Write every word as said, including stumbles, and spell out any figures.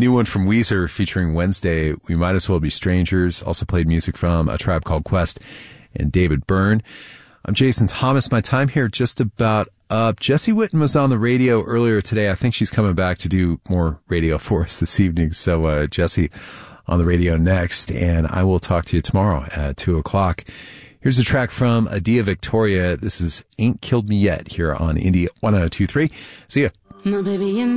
new one from Weezer featuring Wednesday, We Might As Well Be Strangers. Also played music from A Tribe Called Quest and David Byrne. I'm Jason Thomas. My time here just about up. Jesse Witten was on the radio earlier today. I think she's coming back to do more radio for us this evening. So, uh, Jesse on the radio next, and I will talk to you tomorrow at two o'clock. Here's a track from Adia Victoria. This is Ain't Killed Me Yet here on Indie one oh two three. See ya. My baby in